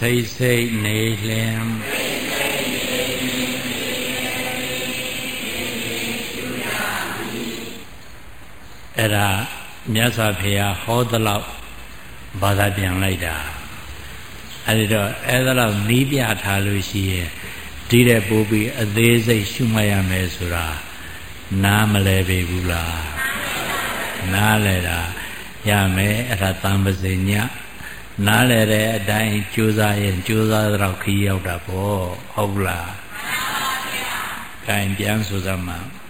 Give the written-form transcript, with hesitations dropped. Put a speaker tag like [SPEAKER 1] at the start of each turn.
[SPEAKER 1] စိတ်စိတ်နေလင်အဲ့ဒါမြတ်စွာဘုရားဟောသလောက်ဘာသာပြန်လိုက်တာအဲ့ဒီတော့အဲ့ဒါလောက်နီးပြထားလို့ရှိရင်ဒီတဲ့ပို့ပြီးအသေးစိတ်ရှုမှတ်ရမယ်ဆိုတာနားမလဲပေဘူးလားနားလဲတာရမယ်အဲ့ဒါတန်ပစေညနားလဲတဲ့အတိုင်းကြိုးစားရင်ကြိုးစားတော့ခီးရောက်တာပေါ့ဟုတ်လားမှန်ပါဗျာ gain ပြန်ဆိုစမ်းမှာ